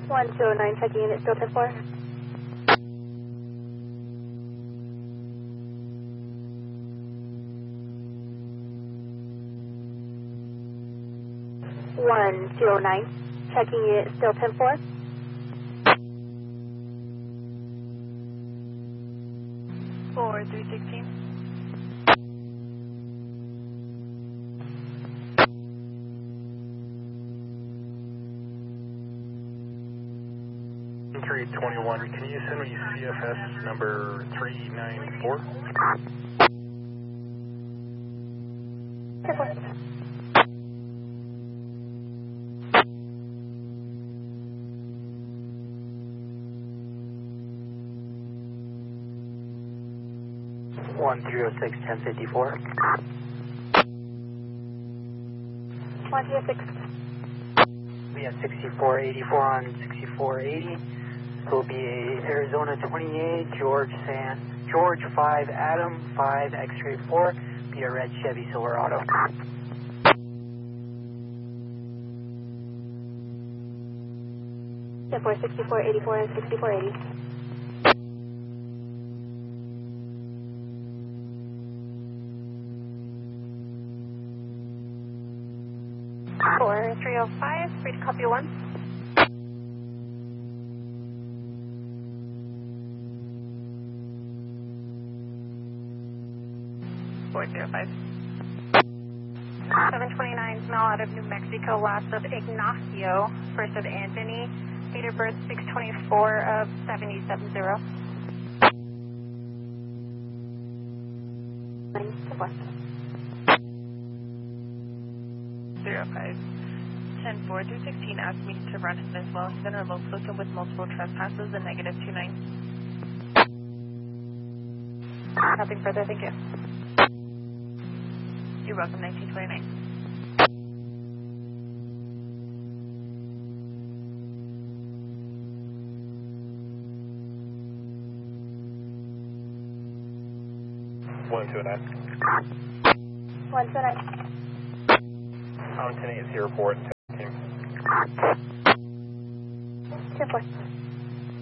1209, checking unit, still 10-4. One 209, checking unit, still 10-4. 4316. Entry 21, can you send me CFS number 394? 10-4. One 306 1054. 106. We have 6484 on 6480. Will be Arizona 28, George 5 Adam 5 X-ray 4. Be a red Chevy Silverado. Yeah, 6484 and 6480. Four 305, free to copy one. 405. 729 Mel out of New Mexico, last of Ignacio, first of Anthony, date of birth 624 of 770. 10-4. 305. 10-4 through 16 asked me to run him as well. He's been remote looking with multiple trespasses and negative 29. Nothing further, thank you. You're welcome, 1929. One two nine. 129. I'm 10-8 report. Team. 10-4.